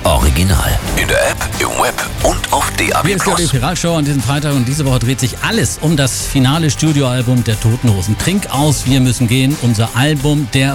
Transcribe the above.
Original. In der App, im Web und auf DAB+. Hier ist die Piratschau an diesem Freitag und diese Woche dreht sich alles um das finale Studioalbum der Toten Hosen. Trink aus, wir müssen gehen, unser Album der